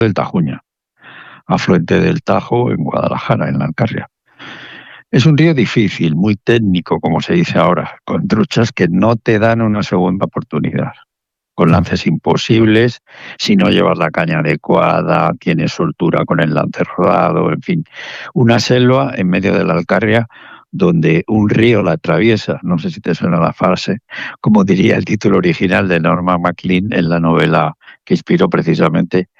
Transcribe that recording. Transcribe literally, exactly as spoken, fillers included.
del Tajuña, afluente del Tajo en Guadalajara, en la Alcarria. Es un río difícil, muy técnico, como se dice ahora, con truchas que no te dan una segunda oportunidad, con lances imposibles, si no llevas la caña adecuada, tienes soltura con el lance rodado, en fin, una selva en medio de la Alcarria donde un río la atraviesa, no sé si te suena la frase, como diría el título original de Norma MacLean en la novela que inspiró precisamente